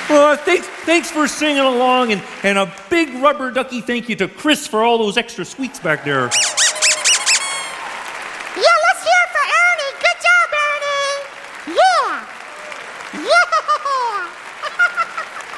Thanks for singing along, and a big rubber ducky thank you to Chris for all those extra sweets back there.